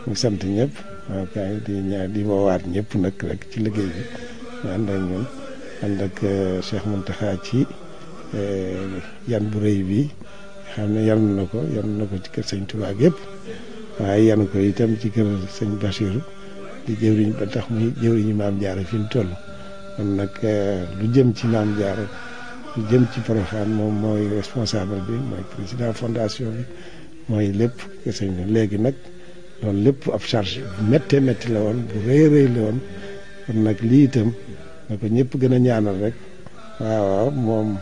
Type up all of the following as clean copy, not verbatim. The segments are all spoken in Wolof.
ñu sant ñëpp waaw kay di woowaat ñëpp nag rek ci liggéey bi ñu ànd ak ñun ànd ak Cheikh Mountakha ci yan bu rëy bi xam ne yan na ko ci kër sëñ Touba yëpp waaye yan ko itam ci kër sëñ Bassirou di jëwriñ ba tax muy jëwriñu Maam Jaara fi mu toll kon nag lu jëm ci Maam Jaara lu jëm ci Porokhane moom mooy responsable bi mooy président fondation bi mooy lépp kër sëñ bi léegi nag loolu lépp ab charge bu méttee métti la woon bu rëy la woon kon nag lii itam na ko ñëpp gën a ñaanal rek waaw moom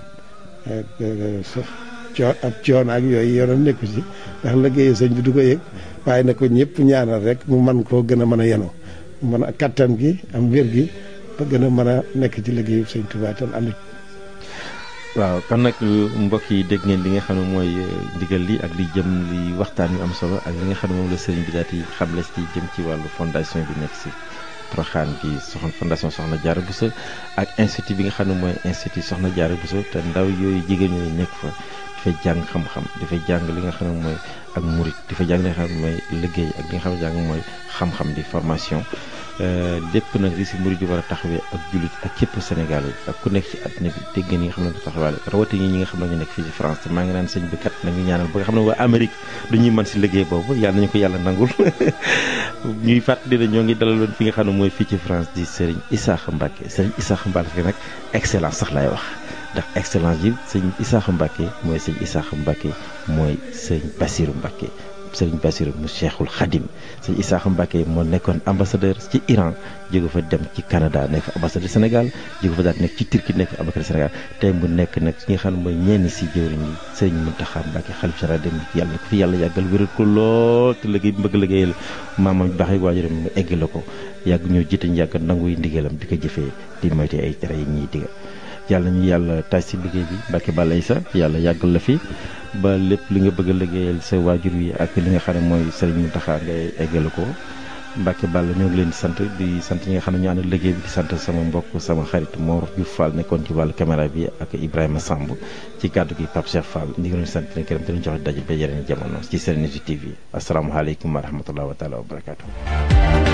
ab coono ak yooyu yoonam nekku ci ndax liggéeyu sëñ bi du ko yëg waaye na ko ñëpp ñaanal rek mu man koo gën a mën a yenu mën a kattan gi am wér gi ba gën a mën a nekk ci liggéeyu sëñ Tuubaa tam ànd. waaw kon nag mbokk yi dégg ngeen li nga xam ne mooy ndigal li ak li jëm li waxtaan yu am solo ak li nga xam ne moom la sëriñ bi daal di xamle ci jëm ci wàllu fondation bi nekk si Porokhane bi fondation Soxna Diarra Bousso ak institut bi nga xam ne mooy institut Soxna Diarra Bousso te ndaw yooyu jigéen ñooyu nekk fa dafay jàng xam-xam dafay jàng li nga xam ne mooy ak murit dafay jàng li nga xam ne mooy liggéey ak li nga xam ne jàng mooy xam-xam di formation lépp nag li si murit yi war a taxawee ak jullit ak képp Sénégal yi ak ku nekk ci àddina bi dégg ngeen ñi nga xam ne taxawaale rawatina ñi nga xam ne ñu nekk fii ci France te maa ngi naan sëñ bi kat nañu ñaanal ba nga xam ne waa Amérique du ñuy mën si liggéey boobu yàlla nañu ko yàlla nangul ñuy fàttali ne ñoo ngi dalaloon fi nga xam ne mooy fii ci France di Serigne Issakha Mbacké Serigne Issakha Mbacké nag excellence sax laay wax ndax excellence yi sëñ Issakha Mbacké mooy sëñ Issakha Mbacké mooy sëñ Bassirou Mbacké sëriñ Bassirou mu Cheikhul Khadim sëñ Issakha Mbacké moo nekkoon ambassadeur ci Iran jóge fa dem ci Canada nekk ambassadeur Sénégal jóge fa daal nekk ci Turquie nekk ambassadeur Sénégal tey mu nekk nag ki nga xam ne mooy ñenn si jëwriñ yi sëriñ Mountakha Mbacké xalif général dem yàlla ko fi yàlla yàggal wéral ko lool te liggéey bi bëgg liggéeyal maamam bi baax yi waajuram mu eggale ko yàgg ñoo jiite ñu yàgg nanguy ndigalam di ko jëfee di moyte ay tere yi ñuy diga yàlla ñu yàlla taaj si liggéey bi Mbacké Balla Issa yàlla yàggal la fi ba lépp li nga bëgg a liggéeyal sa waajur wi ak li nga xam ne mooy Serigne Mountakha ngay eggale ko Mbacké Balla ñoo ngi leen di sant ñi nga xam ne ñu ànd liggéey bi di sant sama mbokk sama xarit Mor Diouf Fall nekkoon ci wàllu caméra bi ak Ibrahima Samb ci kàddu gi Pape Cheikh Fall ñu ngi leen di sant leen gërëm te ñu jox daje ba yeneen jamono ci Serenity TV asalaamaaleykum wa rahmatulah wa taala wa barakaatu.